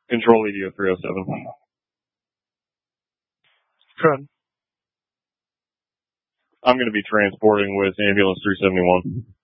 Control EDO 307. Good. I'm going to be transporting with ambulance 371.